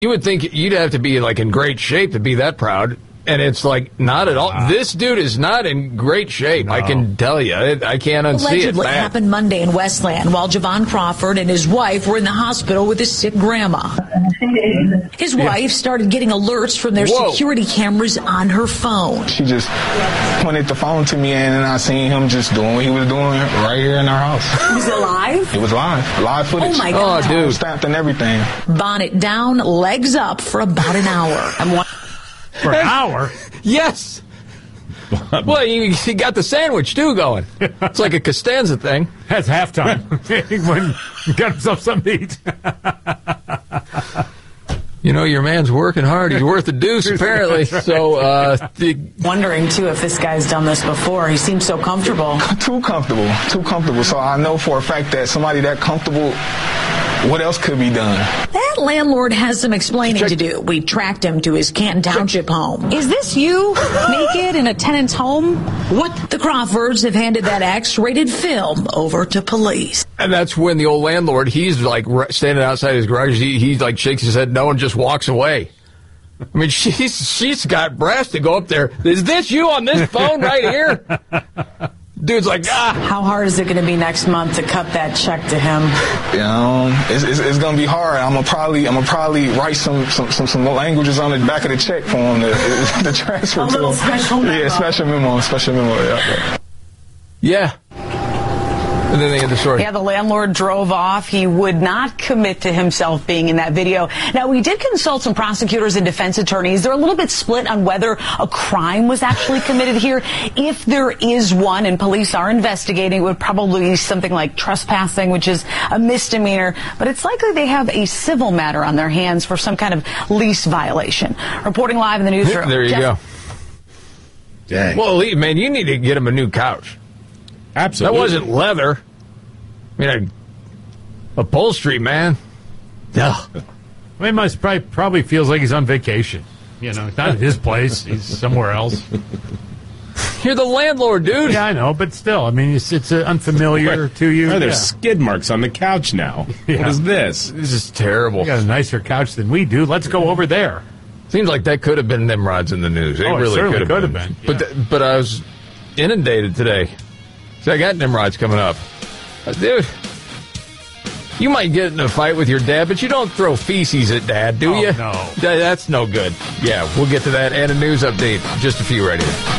You would think you'd have to be like in great shape to be that proud. And it's like, not at all. Wow. This dude is not in great shape. No. I can tell you. I can't unsee it. Allegedly happened Monday in Westland while Javon Crawford and his wife were in the hospital with his sick grandma. His wife started getting alerts from their security cameras on her phone. She just pointed the phone to me, and then I seen him just doing what he was doing right here in our house. Was it live? It was live. Live footage. Oh, my God. Oh, dude. Stamped and everything. Bonnet down, legs up for about an hour. For an hour? Yes. Well, you got the sandwich, too, going. It's like a Costanza thing. That's halftime. When he got himself something to eat. You know, your man's working hard. He's worth a deuce, apparently. Right. So, wondering, too, if this guy's done this before. He seems so comfortable. Too comfortable. So I know for a fact that somebody that comfortable, what else could be done? That landlord has some explaining to do. We tracked him to his Canton Township home. Is this you, naked in a tenant's home? What? The Crawfords have handed that X-rated film over to police. And that's when the old landlord, he's like standing outside his garage. He like shakes his head no and just walks away. I mean, she's got brass to go up there. Is this you on this phone right here? Dude's like, How hard is it going to be next month to cut that check to him? It's going to be hard. I'm gonna probably write some languages on the back of the check for him to transfer to him. A little special memo. Yeah, special memo. yeah. And then they end the story. Yeah, the landlord drove off. He would not commit to himself being in that video. Now, we did consult some prosecutors and defense attorneys. They're a little bit split on whether a crime was actually committed here. If there is one, and police are investigating, it would probably be something like trespassing, which is a misdemeanor. But it's likely they have a civil matter on their hands for some kind of lease violation. Reporting live in the newsroom. There you go. Dang. Well, man, you need to get him a new couch. Absolutely. That wasn't leather. I mean, upholstery, man. I mean, probably feels like he's on vacation. You know, not at his place. He's somewhere else. You're the landlord, dude. Yeah, I know, but still, I mean, it's unfamiliar to you. Oh, there's skid marks on the couch now. Yeah. What is this? This is terrible. You got a nicer couch than we do. Let's go over there. Seems like that could have been Nimrod's in the news. It really could have been. Yeah. But I was inundated today. So I got Nimrod's coming up. Dude, you might get in a fight with your dad, but you don't throw feces at dad, do you? No. That's no good. Yeah, we'll get to that and a news update. Just a few right here.